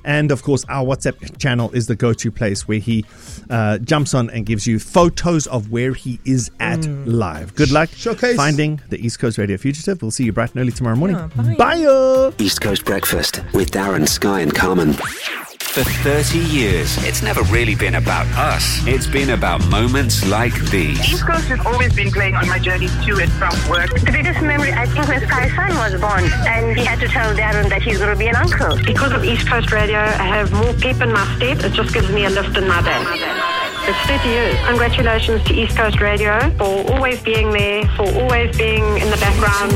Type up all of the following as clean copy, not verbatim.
And of course, our WhatsApp channel is the go-to place where he jumps on and gives you photos of where he is at live. Good luck finding the East Coast Radio Fugitive. We'll see you bright and early tomorrow morning. Bye. East Coast Breakfast with Darren, Sky and Carmen. For 30 years, it's never really been about us. It's been about moments like these. East Coast has always been playing on my journey to and from work. The biggest memory, I think, when Sky's son was born, and he had to tell Darren that he's going to be an uncle. Because of East Coast Radio, I have more pep in my step. It just gives me a lift in my back. It's 30 years. Congratulations to East Coast Radio for always being there, for always being in the background.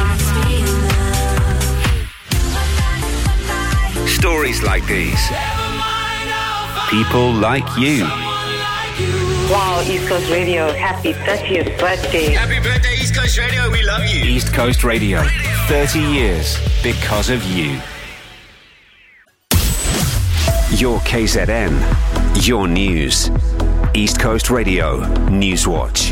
Stories like these. People like you. Wow, East Coast Radio, happy 30th birthday. Happy birthday, East Coast Radio, we love you. East Coast Radio, 30 years because of you. Your KZN, your news. East Coast Radio, Newswatch.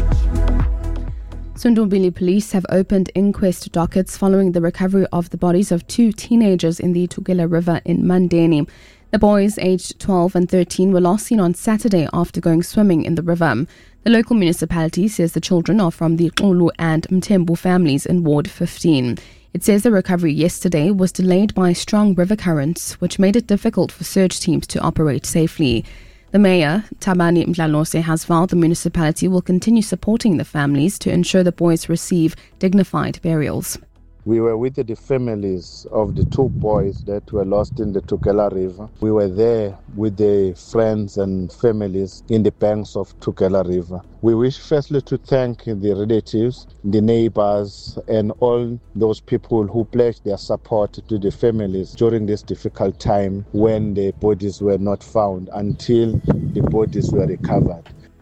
Sundumbili police have opened inquest dockets following the recovery of the bodies of 2 teenagers in the Tugela River in Mandeni. The boys, aged 12 and 13, were last seen on Saturday after going swimming in the river. The local municipality says the children are from the Xulu and Mthembu families in Ward 15. It says the recovery yesterday was delayed by strong river currents, which made it difficult for search teams to operate safely. The mayor, Tabani Mdlalose, has vowed the municipality will continue supporting the families to ensure the boys receive dignified burials. We were with the families of the 2 boys that were lost in the Tugela River. We were there with the friends and families in the banks of Tugela River. We wish firstly to thank the relatives, the neighbors, and all those people who pledged their support to the families during this difficult time when the bodies were not found until the bodies were recovered.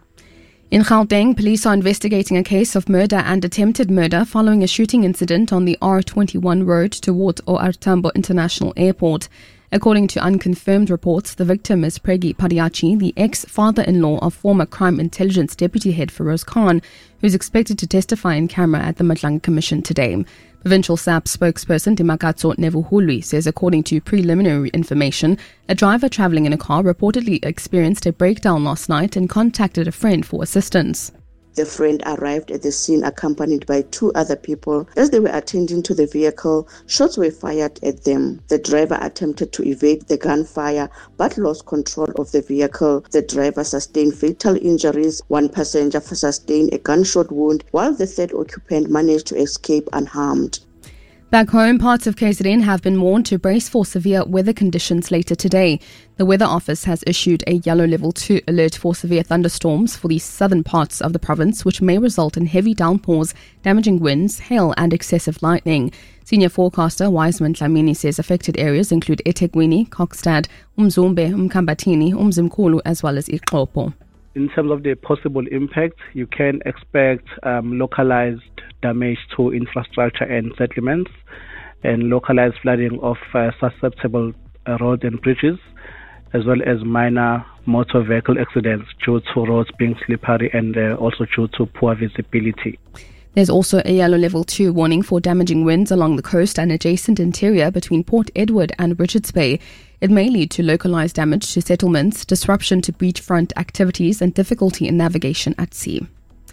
In Gauteng, police are investigating a case of murder and attempted murder following a shooting incident on the R21 road towards OR Tambo International Airport. According to unconfirmed reports, the victim is Pregi Padiachi, the ex-father-in-law of former Crime Intelligence Deputy Head Feroz Khan, who is expected to testify in camera at the Madlang Commission today. Provincial SAP spokesperson Dimakatso Nevuhului says according to preliminary information, a driver travelling in a car reportedly experienced a breakdown last night and contacted a friend for assistance. The friend arrived at the scene accompanied by 2 other people. As they were attending to the vehicle, shots were fired at them. The driver attempted to evade the gunfire but lost control of the vehicle. The driver sustained fatal injuries. 1 passenger sustained a gunshot wound, while the 3rd occupant managed to escape unharmed. Back home, parts of KZN have been warned to brace for severe weather conditions later today. The Weather Office has issued a yellow level 2 alert for severe thunderstorms for the southern parts of the province, which may result in heavy downpours, damaging winds, hail and excessive lightning. Senior forecaster Wiseman Dlamini says affected areas include eThekwini, Kokstad, Umzumbe, Mkambatini, Umzimkhulu as well as iXhopo. In terms of the possible impact, you can expect localized damage to infrastructure and settlements and localized flooding of susceptible roads and bridges, as well as minor motor vehicle accidents due to roads being slippery and also due to poor visibility. There's also a yellow level 2 warning for damaging winds along the coast and adjacent interior between Port Edward and Richards Bay. It may lead to localized damage to settlements, disruption to beachfront activities and difficulty in navigation at sea.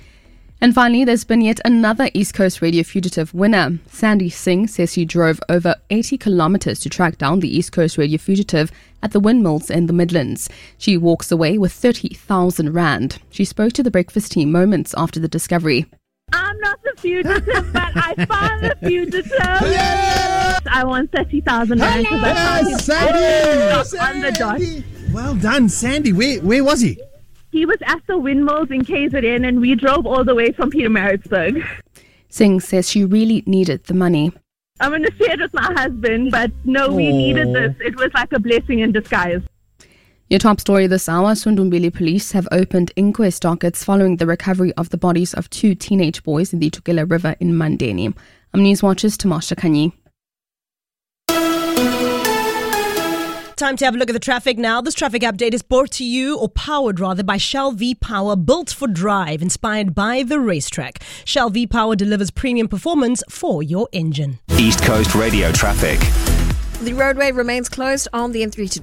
And finally, there's been yet another East Coast Radio Fugitive winner. Sandy Singh says she drove over 80 kilometers to track down the East Coast Radio Fugitive at the windmills in the Midlands. She walks away with 30,000 rand. She spoke to the breakfast team moments after the discovery. I'm not the fugitive, but I found the fugitive. Yes! I won 30,000 rand because I found him on the dot. Well done, Sandy. Where was he? He was at the windmills in KZN and we drove all the way from Pietermaritzburg. Singh says she really needed the money. I'm going to share it with my husband, but no, we needed this. It was like a blessing in disguise. Your top story this hour, Sundumbili police have opened inquest dockets following the recovery of the bodies of 2 teenage boys in the Tugela River in Mandeni. I'm Newswatch's Tamasha Kanyi. Time to have a look at the traffic now. This traffic update is brought to you, or powered rather, by Shell V-Power, built for drive, inspired by the racetrack. Shell V-Power delivers premium performance for your engine. East Coast Radio traffic. The roadway remains closed on the N3 to